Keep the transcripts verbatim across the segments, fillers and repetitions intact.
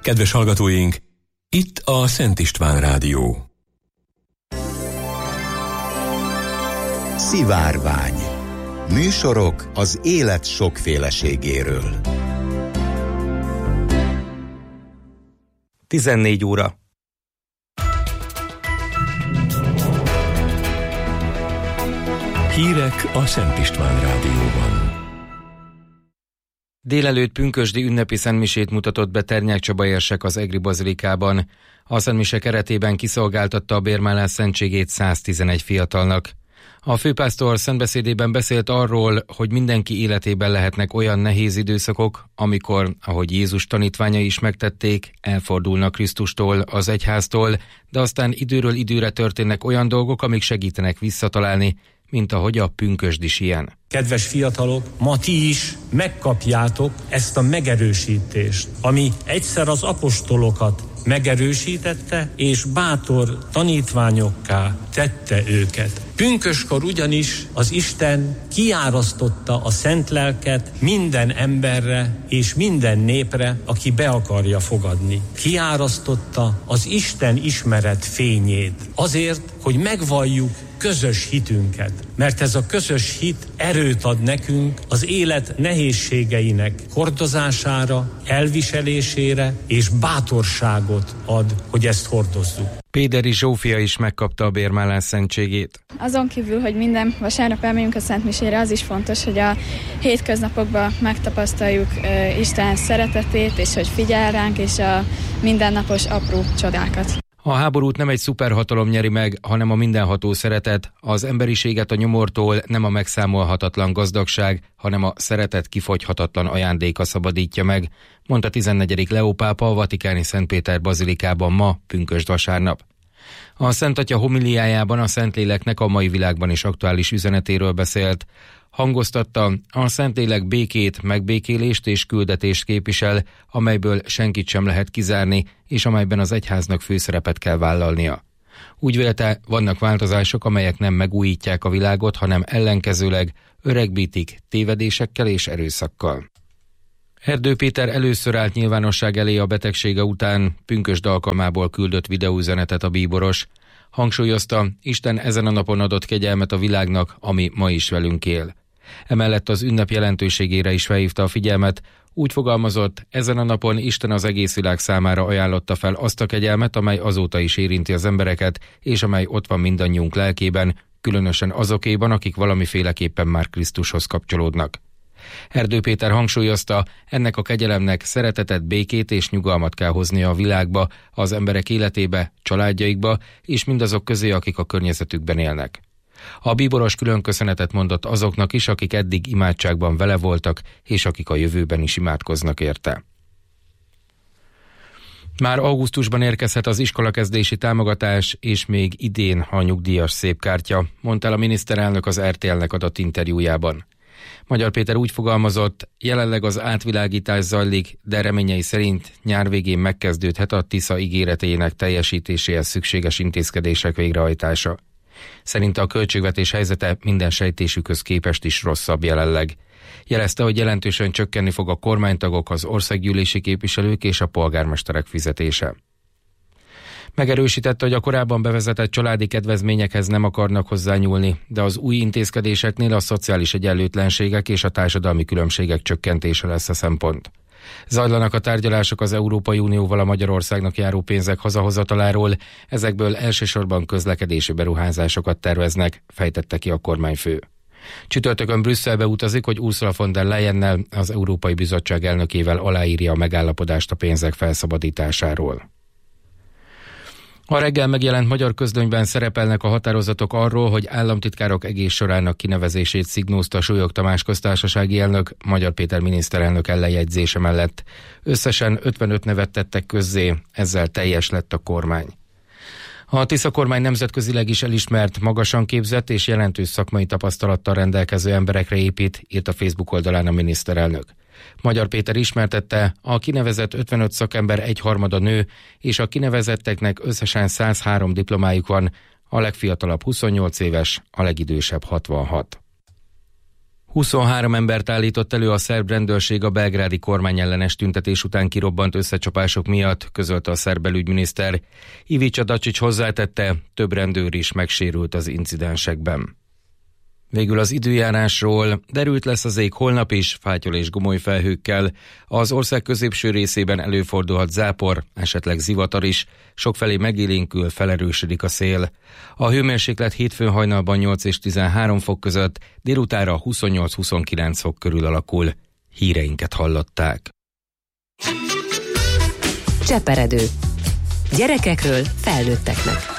Kedves hallgatóink, itt a Szent István Rádió. Szivárvány. Műsorok az élet sokféleségéről. tizennégy óra. Hírek a Szent István Rádióban. Délelőtt pünkösdi ünnepi szentmisét mutatott be Ternyák Csaba érsek az Egri bazilikában. A szentmise keretében kiszolgáltatta a bérmálás szentségét száztizenegy fiatalnak. A főpásztor szentbeszédében beszélt arról, hogy mindenki életében lehetnek olyan nehéz időszakok, amikor, ahogy Jézus tanítványai is megtették, elfordulnak Krisztustól, az egyháztól, de aztán időről időre történnek olyan dolgok, amik segítenek visszatalálni, mint ahogy a pünkösd is ilyen. Kedves fiatalok, ma ti is megkapjátok ezt a megerősítést, ami egyszer az apostolokat megerősítette, és bátor tanítványokká tette őket. Pünköskor ugyanis az Isten kiárasztotta a szent lelket minden emberre és minden népre, aki be akarja fogadni. Kiárasztotta az Isten ismeret fényét azért, hogy megvalljuk közös hitünket, mert ez a közös hit erőt ad nekünk az élet nehézségeinek hordozására, elviselésére, és bátorságot ad, hogy ezt hordozzuk. Péderi Zsófia is megkapta a bérmálás szentségét. Azon kívül, hogy minden vasárnap elmegyünk a szentmisére, az is fontos, hogy a hétköznapokban megtapasztaljuk uh, Isten szeretetét, és hogy figyel ránk, és a mindennapos apró csodákat. A háborút nem egy szuperhatalom nyeri meg, hanem a mindenható szeretet, az emberiséget a nyomortól nem a megszámolhatatlan gazdagság, hanem a szeretet kifogyhatatlan ajándéka szabadítja meg, mondta tizennegyedik Leó pápa a vatikáni Szent Péter bazilikában ma, pünkösd vasárnap. A Szent Atya homiliájában a Szentléleknek a mai világban is aktuális üzenetéről beszélt. Hangoztatta, a Szentlélek békét, megbékélést és küldetést képvisel, amelyből senkit sem lehet kizárni, és amelyben az egyháznak főszerepet kell vállalnia. Úgy vélte, vannak változások, amelyek nem megújítják a világot, hanem ellenkezőleg öregbítik tévedésekkel és erőszakkal. Erdő Péter először állt nyilvánosság elé a betegsége után, pünkösd alkalmából küldött videóüzenetet a bíboros. Hangsúlyozta, Isten ezen a napon adott kegyelmet a világnak, ami ma is velünk él. Emellett az ünnep jelentőségére is felhívta a figyelmet, úgy fogalmazott, ezen a napon Isten az egész világ számára ajánlotta fel azt a kegyelmet, amely azóta is érinti az embereket, és amely ott van mindannyiunk lelkében, különösen azokéban, akik valamiféleképpen már Krisztushoz kapcsolódnak. Erdő Péter hangsúlyozta, ennek a kegyelemnek szeretetet, békét és nyugalmat kell hoznia a világba, az emberek életébe, családjaikba és mindazok közé, akik a környezetükben élnek. A bíboros külön köszönetet mondott azoknak is, akik eddig imádságban vele voltak, és akik a jövőben is imádkoznak érte. Már augusztusban érkezhet az iskolakezdési támogatás, és még idén a nyugdíjas szépkártya, mondta el a miniszterelnök az er té el-nek adott interjújában. Magyar Péter úgy fogalmazott, jelenleg az átvilágítás zajlik, de reményei szerint nyár végén megkezdődhet a Tisza ígéretének teljesítéséhez szükséges intézkedések végrehajtása. Szerinte a költségvetés helyzete minden sejtésükhöz képest is rosszabb jelenleg. Jelezte, hogy jelentősen csökkenni fog a kormánytagok, az országgyűlési képviselők és a polgármesterek fizetése. Megerősítette, hogy a korábban bevezetett családi kedvezményekhez nem akarnak hozzányúlni, de az új intézkedéseknél a szociális egyenlőtlenségek és a társadalmi különbségek csökkentése lesz a szempont. Zajlanak a tárgyalások az Európai Unióval a Magyarországnak járó pénzek hazahozataláról, ezekből elsősorban közlekedési beruházásokat terveznek, fejtette ki a kormányfő. Csütörtökön Brüsszelbe utazik, hogy Ursula von der Leyennel, az Európai Bizottság elnökével aláírja a megállapodást a pénzek felszabadításáról. A reggel megjelent magyar közlönyben szerepelnek a határozatok arról, hogy államtitkárok egész sorának kinevezését szignózta Súlyog Tamás köztársasági elnök, Magyar Péter miniszterelnök ellenjegyzése mellett. Összesen ötvenöt nevet tettek közzé, ezzel teljes lett a kormány. A Tisza kormány nemzetközileg is elismert, magasan képzett és jelentős szakmai tapasztalattal rendelkező emberekre épít, írt a Facebook oldalán a miniszterelnök. Magyar Péter ismertette, a kinevezett ötvenöt szakember egyharmada nő, és a kinevezetteknek összesen száz három diplomájuk van, a legfiatalabb huszonnyolc éves, a legidősebb hatvanhat. huszonhárom embert állított elő a szerb rendőrség a belgrádi kormányellenes tüntetés után kirobbant összecsapások miatt, közölte a szerb belügyminiszter. Ivica Dačić hozzátette, több rendőr is megsérült az incidensekben. Végül az időjárásról. Derült lesz az ég holnap is, fátyol és gomoly felhőkkel. Az ország középső részében előfordulhat zápor, esetleg zivatar is, sokfelé megélénkül, felerősödik a szél. A hőmérséklet hétfőn hajnalban nyolc és tizenhárom fok között, délutánra huszonnyolc-huszonkilenc fok körül alakul. Híreinket hallották. Cseperedő. Gyerekekről felnőtteknek.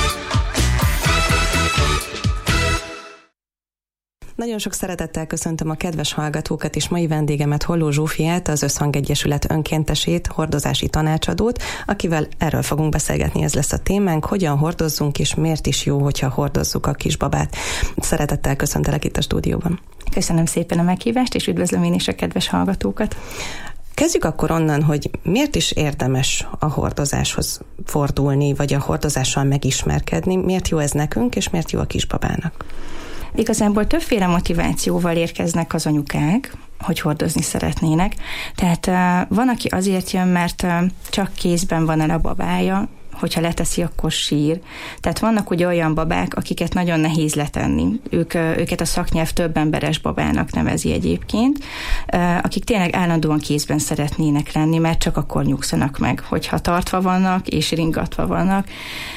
Nagyon sok szeretettel köszöntöm a kedves hallgatókat és mai vendégemet, Holló Zsófiát, az Összhang Egyesület önkéntesét, hordozási tanácsadót, akivel erről fogunk beszélgetni, ez lesz a témánk, hogyan hordozzunk és miért is jó, hogyha hordozzuk a kisbabát. Szeretettel köszöntelek itt a stúdióban. Köszönöm szépen a meghívást, és üdvözlöm én is a kedves hallgatókat. Kezdjük akkor onnan, hogy miért is érdemes a hordozáshoz fordulni, vagy a hordozással megismerkedni, miért jó ez nekünk, és miért jó a kisbabának? Igazából többféle motivációval érkeznek az anyukák, hogy hordozni szeretnének. Tehát uh, van, aki azért jön, mert uh, csak kézben van el a babája, hogyha leteszi, akkor sír. Tehát vannak ugye olyan babák, akiket nagyon nehéz letenni. Ők, őket a szaknyelv több emberes babának nevezi egyébként, akik tényleg állandóan kézben szeretnének lenni, mert csak akkor nyugszanak meg, hogyha tartva vannak és ringatva vannak.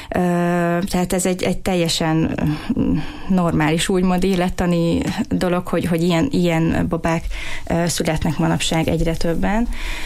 Tehát ez egy, egy teljesen normális, úgymond élettani dolog, hogy, hogy ilyen, ilyen babák születnek manapság egyre többen.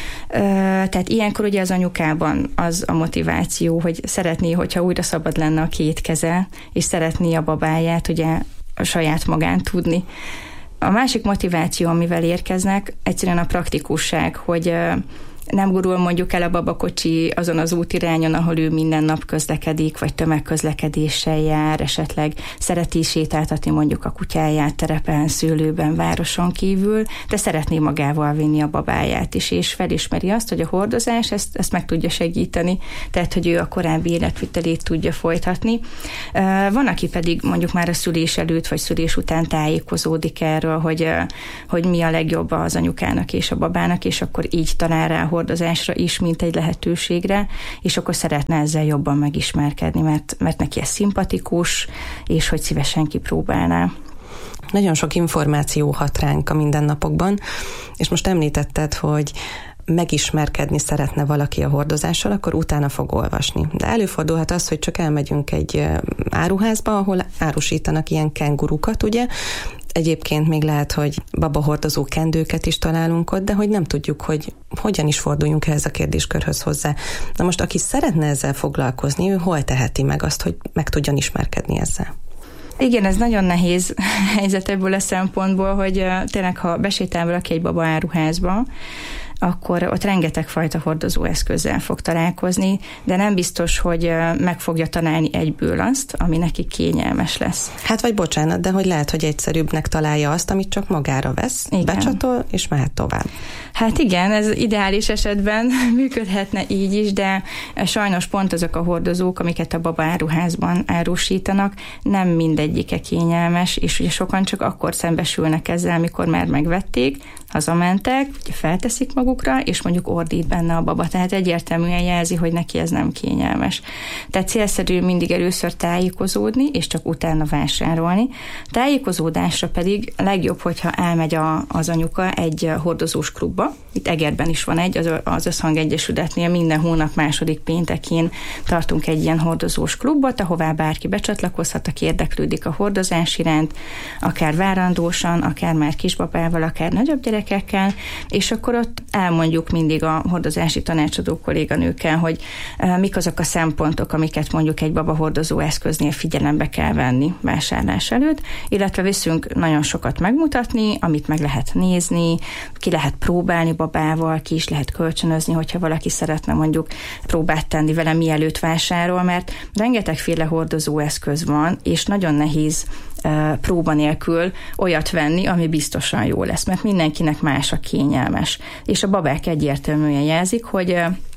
Tehát ilyenkor ugye az anyukában az a motiváció, hogy szeretné, hogyha újra szabad lenne a két keze, és szeretné a babáját ugye a saját magán tudni. A másik motiváció, amivel érkeznek, egyszerűen a praktikusság, hogy nem gurul mondjuk el a babakocsi azon az útirányon, ahol ő minden nap közlekedik, vagy tömegközlekedéssel jár, esetleg szereti sétáltatni mondjuk a kutyáját terepen, szőlőben, városon kívül, de szeretné magával vinni a babáját is, és felismeri azt, hogy a hordozás ezt, ezt meg tudja segíteni, tehát hogy ő a korábbi életvitelét tudja folytatni. Van, aki pedig mondjuk már a szülés előtt, vagy szülés után tájékozódik erről, hogy, hogy mi a legjobb az anyukának és a babának, és akkor így talál rá hordozásra is, mint egy lehetőségre, és akkor szeretne ezzel jobban megismerkedni, mert, mert neki ez szimpatikus, és hogy szívesen kipróbálná. Nagyon sok információ hat ránk a mindennapokban, és most említetted, hogy megismerkedni szeretne valaki a hordozással, akkor utána fog olvasni. De előfordulhat az, hogy csak elmegyünk egy áruházba, ahol árusítanak ilyen kengurukat, ugye? Egyébként még lehet, hogy babahordozó kendőket is találunk ott, de hogy nem tudjuk, hogy hogyan is forduljunk ehhez a kérdéskörhöz hozzá. Na most, aki szeretne ezzel foglalkozni, ő hol teheti meg azt, hogy meg tudjon ismerkedni ezzel? Igen, ez nagyon nehéz helyzet ebből a szempontból, hogy tényleg, ha besétál valaki egy baba áruházba, akkor ott rengeteg fajta hordozó eszközzel fog találkozni, de nem biztos, hogy meg fogja találni egyből azt, ami neki kényelmes lesz. Hát vagy bocsánat, de hogy lehet, hogy egyszerűbbnek találja azt, amit csak magára vesz, igen, becsatol, és mehet tovább. Hát igen, ez ideális esetben működhetne így is, de sajnos pont azok a hordozók, amiket a baba áruházban árusítanak, nem mindegyike kényelmes, és ugye sokan csak akkor szembesülnek ezzel, amikor már megvették, hazamentek, ugye felteszik magukra, és mondjuk ordít benne a baba. Tehát egyértelműen jelzi, hogy neki ez nem kényelmes. Tehát célszerű mindig először tájékozódni, és csak utána vásárolni. Tájékozódásra pedig legjobb, hogyha elmegy a, az anyuka egy hordozós klubba. Itt Egerben is van egy, az, az Összhang Egyesületnél minden hónap második péntekén tartunk egy ilyen hordozós klubot, ahová bárki becsatlakozhat, aki érdeklődik a hordozás iránt, akár várandósan, akár már kisbabával, akár nagyobb gyerekekkel, és akkor ott elmondjuk mindig a hordozási tanácsadó kolléganőkkel, hogy uh, mik azok a szempontok, amiket mondjuk egy babahordozó eszköznél figyelembe kell venni vásárlás előtt, illetve viszünk nagyon sokat megmutatni, amit meg lehet nézni, ki lehet próbálni babával, ki is lehet kölcsönözni, hogyha valaki szeretne mondjuk próbát tenni vele, mielőtt vásárol, mert rengetegféle hordozó eszköz van, és nagyon nehéz uh, próba nélkül olyat venni, ami biztosan jó lesz, mert mindenkinek más a kényelmes. És a babák egyértelműen jelzik, hogy uh,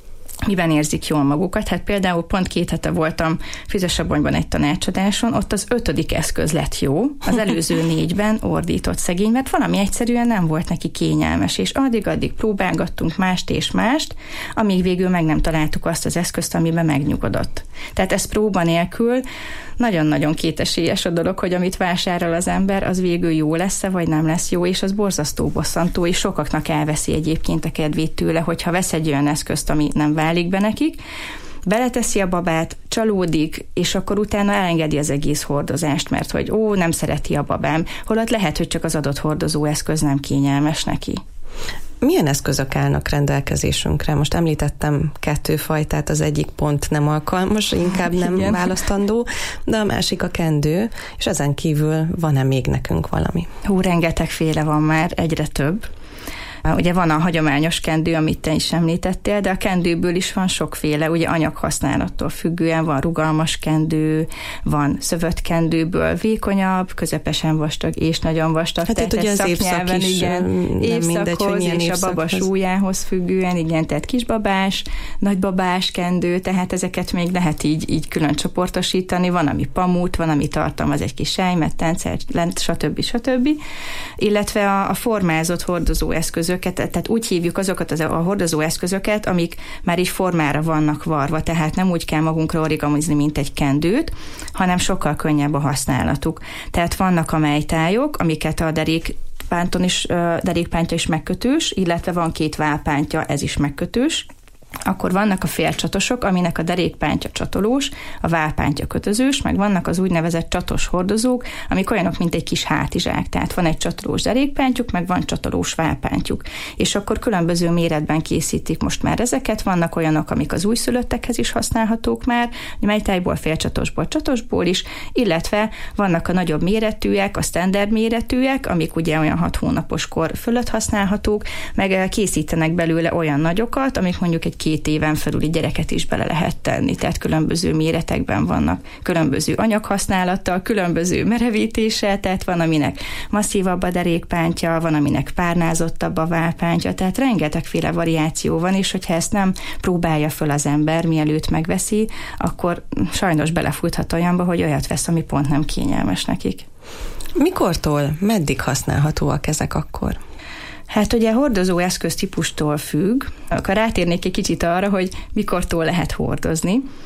miben érzik jól magukat. Hát például pont két hete voltam Füzesabonyban egy tanácsadáson, ott az ötödik eszköz lett jó, az előző négyben ordított szegény, mert valami egyszerűen nem volt neki kényelmes, és addig-addig próbálgattunk mást és mást, amíg végül meg nem találtuk azt az eszközt, amiben megnyugodott. Tehát ez próba nélkül nagyon-nagyon kétesélyes a dolog, hogy amit vásárol az ember, az végül jó lesz-e, vagy nem lesz jó, és az borzasztó bosszantó, és sokaknak elveszi egyébként a kedvét tőle, hogyha vesz egy olyan eszközt, ami nem válik be nekik, beleteszi a babát, csalódik, és akkor utána elengedi az egész hordozást, mert hogy ó, nem szereti a babám, holott lehet, hogy csak az adott hordozóeszköz nem kényelmes neki. Milyen eszközök állnak rendelkezésünkre? Most említettem kettő fajtát, az egyik pont nem alkalmas, inkább nem Igen. választandó, de a másik a kendő, és ezen kívül van-e még nekünk valami? Hú, rengetegféle van már, egyre több. Ugye van a hagyományos kendő, amit te is említettél, de a kendőből is van sokféle, ugye anyaghasználattól függően van rugalmas kendő, van szövött kendőből vékonyabb, közepesen vastag és nagyon vastag. Hát itt ugye az évszak is, igen, nem mindegy, hogy milyen és a baba súlyához függően, igen, tehát kisbabás, nagybabás kendő, tehát ezeket még lehet így, így külön csoportosítani, van, ami pamut, van, ami tartalmaz egy kis sejmettánc, stb. stb. Illetve a, a formázott hordozó eszközök, tehát úgy hívjuk azokat az, a hordozó eszközöket, amik már így formára vannak varva, tehát nem úgy kell magunkra origamizni, mint egy kendőt, hanem sokkal könnyebb a használatuk. Tehát vannak a melytályok, amiket a derék pánton is, derékpántja is megkötős, illetve van két válpántja, ez is megkötős. Akkor vannak a félcsatosok, aminek a derékpántja csatolós, a válpántja kötözős, meg vannak az úgynevezett csatos hordozók, amik olyanok, mint egy kis hátizsák. Tehát van egy csatolós derékpántjuk, meg van csatolós válpántjuk. És akkor különböző méretben készítik most már ezeket. Vannak olyanok, amik az újszülöttekhez is használhatók már, melytájból, félcsatosból, csatosból is, illetve vannak a nagyobb méretűek, a standard méretűek, amik ugye olyan hat hónapos kor fölött használhatók, meg készítenek belőle olyan nagyokat, amik mondjuk egy két éven felüli gyereket is bele lehet tenni, tehát különböző méretekben vannak, különböző anyaghasználattal, különböző merevítéssel, tehát van, aminek masszívabb a derékpántja, van, aminek párnázottabb a válpántja, tehát rengetegféle variáció van, és hogyha ezt nem próbálja föl az ember, mielőtt megveszi, akkor sajnos belefuthat olyanba, hogy olyat vesz, ami pont nem kényelmes nekik. Mikortól, meddig használhatóak ezek akkor? Hát ugye hordozó eszköztípustól függ, akkor rátérnék egy kicsit arra, hogy mikortól lehet hordozni.